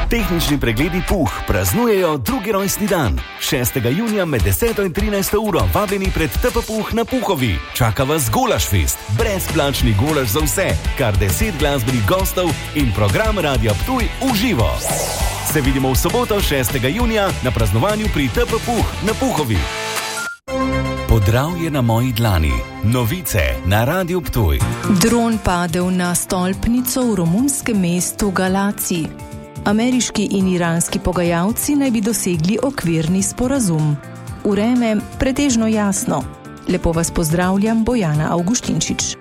Tehnični pregledi Puh praznujejo drugi rojstni dan. 6. junija med 10. in 13. uro vabljeni pred TP Puh na Puhovi. Čaka vas Golašfest, brezplačni golaš za vse, kar 10 glasbenih gostov in program Radia Ptuj v živo. Se vidimo v soboto 6. junija na praznovanju pri TP Puh na Puhovi. Podravje na moji dlani. Novice na Radiu Ptuj. Dron padel na stolpnico v romunskem mestu Galaciji. Ameriški in iranski pogajalci naj bi dosegli okvirni sporazum. Vreme pretežno jasno. Lepo vas pozdravljam, Bojana Avguštinčič.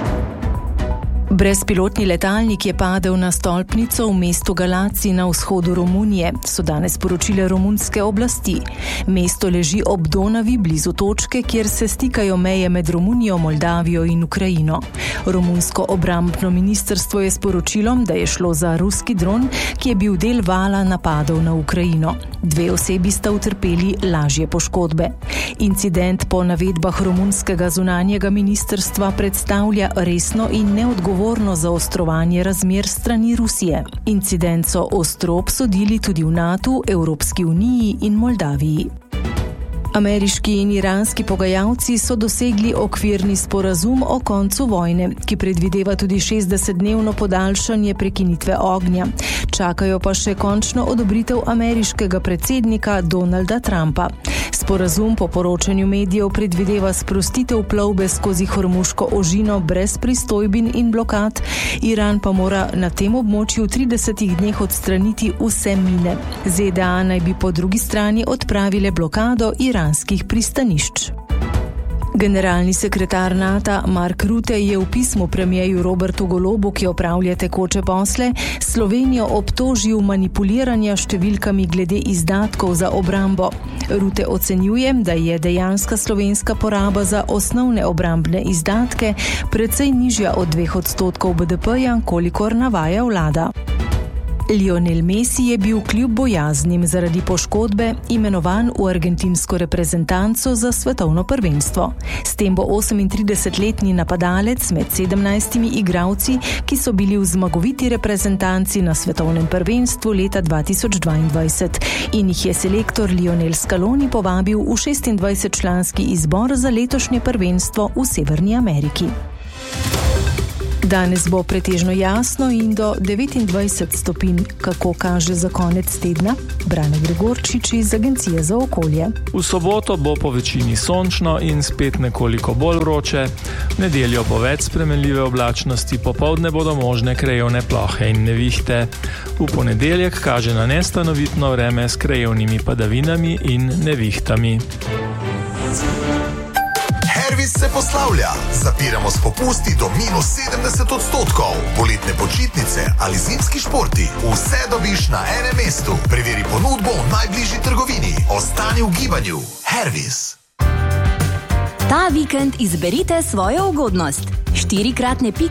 Brezpilotni letalnik je padel na stolpnico v mestu Galaciji na vzhodu Romunije, so danes sporočile romunske oblasti. Mesto leži ob Donavi, blizu točke, kjer se stikajo meje med Romunijo, Moldavijo in Ukrajino. Romunsko obrambno ministrstvo je sporočilo, da je šlo za ruski dron, ki je bil del vala napadov na Ukrajino. 2 osebi sta utrpeli lažje poškodbe. Incident po navedbah romunskega zunanjega ministrstva predstavlja resno in neodgovorno zaostrovanje razmer strani Rusije. Incident so ostro obsodili tudi v NATO, Evropski uniji in Moldaviji. Ameriški in iranski pogajalci so dosegli okvirni sporazum o koncu vojne, ki predvideva tudi 60-dnevno podaljšanje prekinitve ognja. Čakajo pa še končno odobritev ameriškega predsednika Donalda Trumpa. Sporazum po poročanju medijev predvideva sprostitev plovbe skozi Hormuško ožino brez pristojbin in blokad. Iran pa mora na tem območju v 30 dneh odstraniti vse mine. ZDA naj bi po drugi strani odpravile blokado iranskih pristanišč. Generalni sekretar NATO Mark Rutte je v pismu premierju Robertu Golobu, ki opravlja tekoče posle, Slovenijo obtožil manipuliranja številkami glede izdatkov za obrambo. Rutte ocenjuje, da je dejanska slovenska poraba za osnovne obrambne izdatke precej nižja od 2% BDP-ja, kolikor navaja vlada. Lionel Messi je bil kljub bojaznim zaradi poškodbe imenovan v argentinsko reprezentanco za svetovno prvenstvo. S tem bo 38-letni napadalec med 17 igralci, ki so bili v zmagoviti reprezentanci na svetovnem prvenstvu leta 2022 in jih je selektor Lionel Scaloni povabil v 26-članski izbor za letošnje prvenstvo v Severni Ameriki. Danes bo pretežno jasno in do 29 stopinj, kako kaže za konec tedna. Brane Gregorčič iz Agencije za okolje. V soboto bo po večini sončno in spet nekoliko bolj vroče. V nedeljo bo več spremenljive oblačnosti, popoldne bodo možne krajevne plohe in nevihte. V ponedeljek kaže na nestanovitno vreme s krajevnimi padavinami in nevihtami. Hervis se poslavlja. Zapiramo s popusti do -70%. Poletne počitnice ali zimski športi. Vse dobiš na enem mestu. Preveri ponudbo v najbližji trgovini. Ostani v gibanju. Hervis. Ta vikend izberite svojo ugodnost. 4-kratne